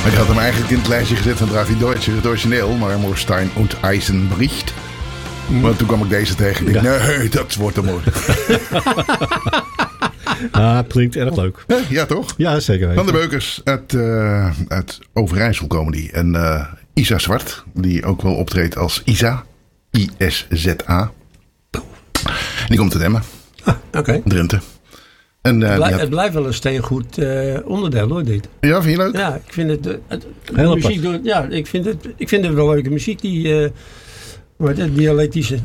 Ik had hem eigenlijk in het lijstje gezet van Dravi Deutsche, het origineel, Marmorstein und Eisenbericht. Maar toen kwam ik deze tegen. Ik dacht, nee, dat wordt hem mooi. Klinkt erg leuk. Ja, toch? Ja, zeker weten. Van de Beukers uit Overijssel komen die. En Isa Zwart, die ook wel optreedt als Isa. I-S-Z-A. Die komt uit Emmen. Oké. Drenthe. En, Het blijft wel een steengoed onderdeel hoor, dit. Ja, vind je leuk? Ja, ik vind het... Heel muziek ik vind het wel leuke muziek, die... dialectische.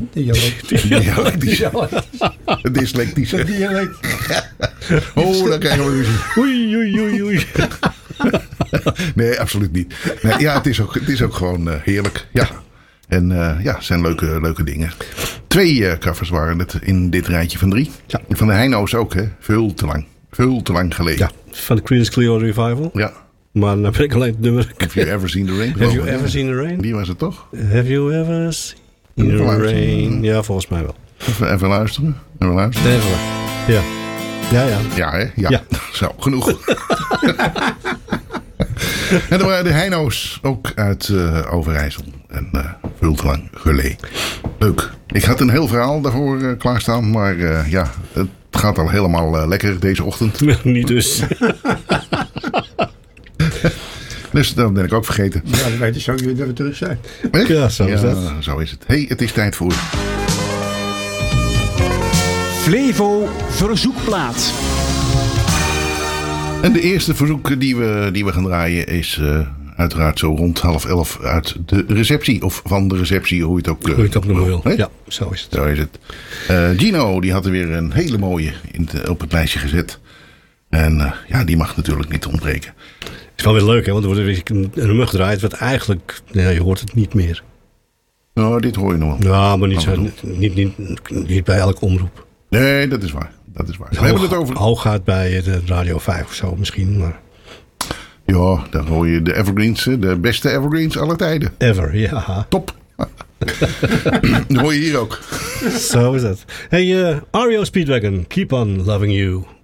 Dyslectische. Oh, dan krijgen we ruzie. Oei. Nee, absoluut niet. Nee, ja, het is ook gewoon heerlijk. Ja. En het zijn leuke dingen. 2 covers waren het in dit rijtje van 3. Ja. Van de Heino's ook, hè. Veel te lang geleden. Ja, van de Creedence Clearwater Revival. Ja. Maar dan ben ik alleen het nummer. Have you ever seen the rain? Have you ever seen the rain? Die was het toch? Have you ever seen the rain? Ja, volgens mij wel. Even luisteren. Even. Ja. Ja, hè? Ja. Ja. Zo, genoeg. En dan waren de Heino's ook uit Overijssel. En veel te lang geleden. Leuk. Ik had een heel verhaal daarvoor klaarstaan. Maar het gaat al helemaal lekker deze ochtend. Niet dus. Dus dat ben ik ook vergeten. Ja, dan weet je zo dat we terug zijn. Ja, zo is dat. Zo is het. Hey, het is tijd voor... Flevo Verzoekplaat. En de eerste verzoek die we gaan draaien is uiteraard zo rond 10:30 uit de receptie. Of van de receptie, hoe je het ook nog wil. Hè? Ja, zo is het. Zo is het. Gino, die had er weer een hele mooie op het lijstje gezet. En die mag natuurlijk niet ontbreken. Het is wel weer leuk, hè? Want er wordt weer een nummer gedraaid wat eigenlijk... je hoort het niet meer. Nou, dit hoor je nog wel. Ja, maar niet bij elke omroep. Nee, dat is waar. We hebben het over... Hooguit bij de Radio 5 of zo misschien, maar... Ja, dan hoor je de evergreens, de beste evergreens aller tijden. Ever, ja. Top. Dat hoor je hier ook. Zo is het. Hey, REO Speedwagon, Keep on Loving You.